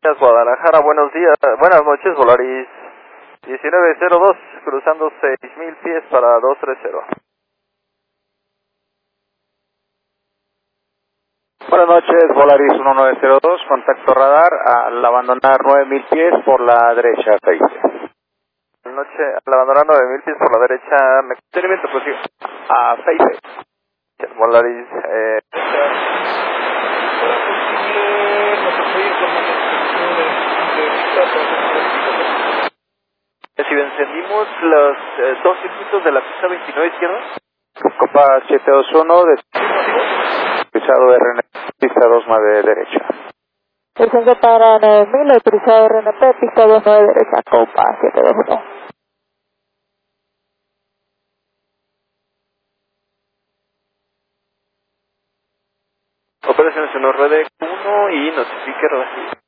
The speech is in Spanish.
Guadalajara, buenos días, buenas noches, Volaris 1902, cruzando 6000 pies para 230. Buenas noches, Volaris 1902, contacto radar al abandonar 9000 pies por la derecha, 6. Buenas noches, al abandonar 9000 pies por la derecha, mantenimiento positivo. A 6. Volaris, si encendimos los dos circuitos de la pista 29 izquierda. Copa 721, pisado RNP, pista 29 derecha. Descenso para 9000, autorizado RNP, pista 29 derecha, Copa 721. Operaciones en RD 1 y notifique recibo.